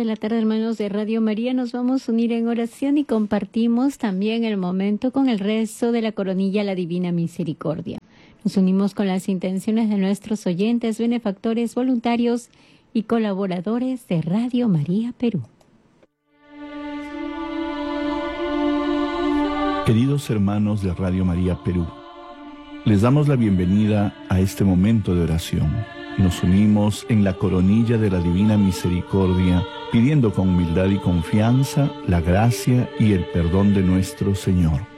de la tarde, hermanos de Radio María. Nos vamos a unir en oración y compartimos también el momento con el rezo de la coronilla a la Divina Misericordia. Nos unimos con las intenciones de nuestros oyentes, benefactores, voluntarios y colaboradores de Radio María Perú. Queridos hermanos de Radio María Perú, les damos la bienvenida a este momento de oración. Nos unimos en la coronilla de la Divina Misericordia, pidiendo con humildad y confianza la gracia y el perdón de nuestro Señor.